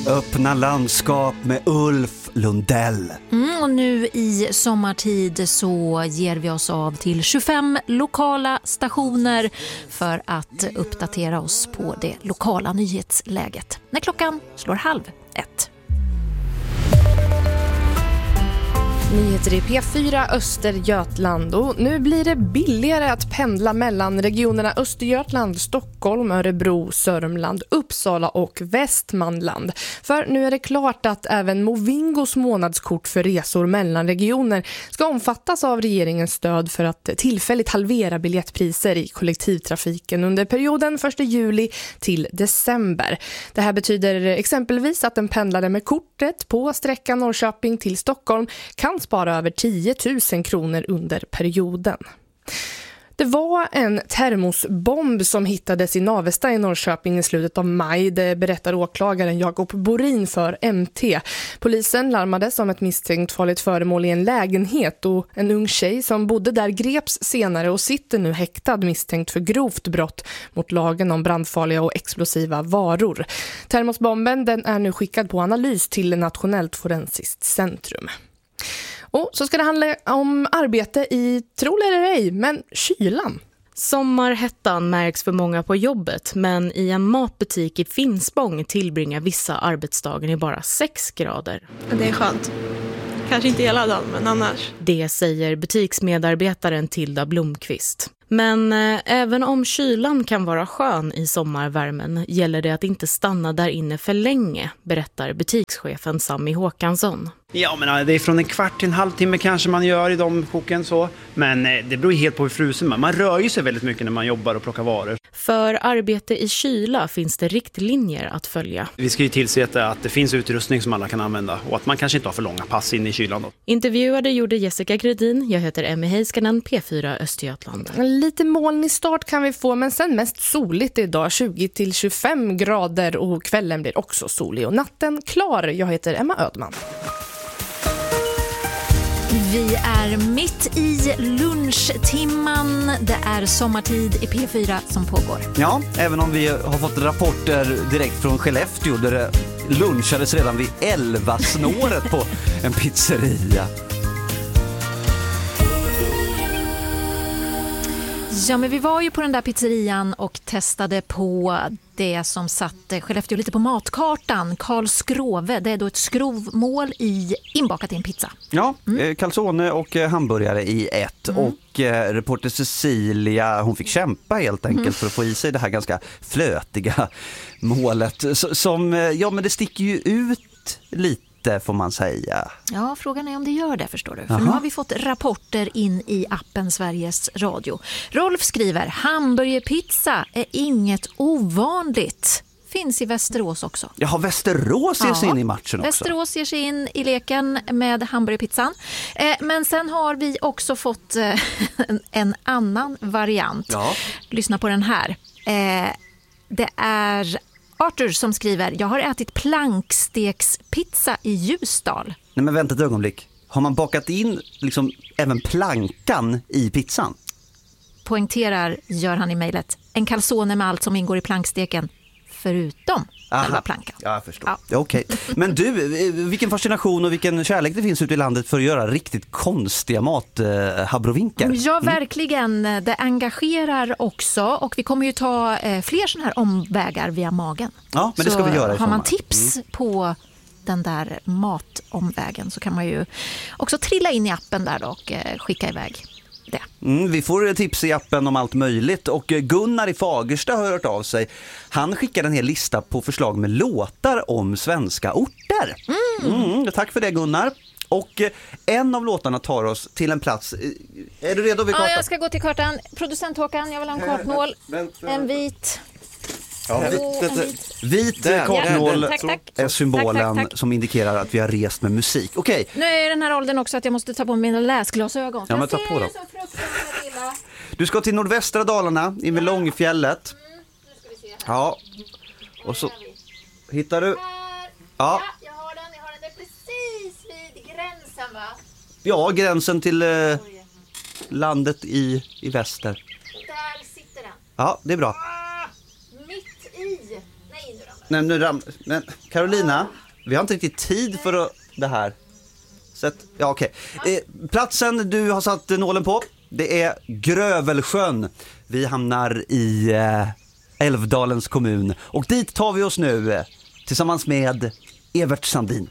Öppna landskap med Ulf Lundell. Och nu i sommartid så ger vi oss av till 25 lokala stationer för att uppdatera oss på det lokala nyhetsläget. När klockan slår 12:30. Nyheter i P4 Östergötland, och nu blir det billigare att pendla mellan regionerna Östergötland, Stockholm, Örebro, Sörmland, Uppsala och Västmanland. För nu är det klart att även Movingos månadskort för resor mellan regioner ska omfattas av regeringens stöd för att tillfälligt halvera biljettpriser i kollektivtrafiken under perioden 1 juli till december. Det här betyder exempelvis att en pendlare med kortet på sträckan Norrköping till Stockholm kan spara över 10 000 kronor under perioden. Det var en termosbomb som hittades i Navesta i Norrköping i slutet av maj. Det berättar åklagaren Jakob Borin för MT. Polisen larmades om ett misstänkt farligt föremål i en lägenhet, och en ung tjej som bodde där greps senare och sitter nu häktad misstänkt för grovt brott mot lagen om brandfarliga och explosiva varor. Termosbomben den är nu skickad på analys till Nationellt forensiskt centrum. Och så ska det handla om arbete i, tro eller ej, men kylan. Sommarhettan märks för många på jobbet, men i en matbutik i Finspång tillbringar vissa arbetsdagen i bara 6 grader. Det är skönt. Kanske inte hela dagen, men annars. Det säger butiksmedarbetaren Tilda Blomqvist. Men även om kylan kan vara skön i sommarvärmen gäller det att inte stanna där inne för länge, berättar butikschefen Sammy Håkansson. Ja, men det är från en kvart till en halvtimme kanske man gör i de koken så. Men det beror helt på hur frusen man rör ju sig väldigt mycket när man jobbar och plockar varor. För arbete i kyla finns det riktlinjer att följa. Vi ska ju tillse att det finns utrustning som alla kan använda och att man kanske inte har för långa pass in i kylan då. Intervjuade gjorde Jessica Gredin. Jag heter Emmy Heiskanen, P4 Östergötland. Lite moln i start kan vi få, men sen mest soligt idag, 20-25 grader, och kvällen blir också solig och natten klar. Jag heter Emma Ödman. Vi är mitt i lunchtimman. Det är sommartid i P4 som pågår. Ja, även om vi har fått rapporter direkt från Skellefteå där det lunchades redan vid 11-snåret på en pizzeria. Ja, men vi var ju på den där pizzerian och testade på det som satte Skellefteå lite på matkartan. Karlskrove, det är då ett skrovmål inbakat i en pizza. Ja, calzone och hamburgare i ett. Och reporter Cecilia, hon fick kämpa helt enkelt för att få i sig det här ganska flötiga målet. Ja, men det sticker ju ut lite, får man säga. Ja, frågan är om det gör det, förstår du. För nu har vi fått rapporter in i appen Sveriges Radio. Rolf skriver, hamburgerpizza är inget ovanligt. Finns i Västerås också. Jaha, Västerås ger sig in i matchen också. Västerås ger sig in i leken med hamburgerpizzan. Men sen har vi också fått en annan variant. Ja. Lyssna på den här. Det är Arthur som skriver, jag har ätit plankstekspizza i Ljusdal. Nej, men vänta ett ögonblick. Har man bakat in liksom även plankan i pizzan? Poängterar gör han i mejlet. En calzone med allt som ingår i planksteken. Förutom själva plankan. Ja, jag förstår. Ja. Okej. Men du, vilken fascination och vilken kärlek det finns ute i landet för att göra riktigt konstiga mathabrovinkar. Ja, verkligen. Det engagerar också. Och vi kommer ju ta fler sådana här omvägar via magen. Ja, men det ska vi göra i har man tips på den där matomvägen så kan man ju också trilla in i appen där då och skicka iväg det. Vi får tips i appen om allt möjligt, och Gunnar i Fagersta har hört av sig. Han skickar en hel lista på förslag med låtar om svenska orter. Tack för det, Gunnar. Och en av låtarna tar oss till en plats. Är du redo vid kartan? Ja, jag ska gå till kartan. Producent Håkan, jag vill ha en kartnål. En vit. Ja, vit kartnål tack. är symbolen Tack. som indikerar att vi har rest med musik. Okej. Nu är den här åldern också att jag måste ta på mina läsglasögon. Ja, men ta på dem. Du ska till nordvästra Dalarna, in vid Långfjället. Nu ska vi se. Ja. Och så hittar du. Ja, jag har den. Det är precis vid gränsen, va? Ja, gränsen till landet i väster. Där sitter den. Ja, det är bra. Nej, men Carolina, vi har inte riktigt tid för det här. Ja, okej. Platsen du har satt nålen på, det är Grövelsjön. Vi hamnar i Älvdalens kommun och dit tar vi oss nu tillsammans med Evert Sandin.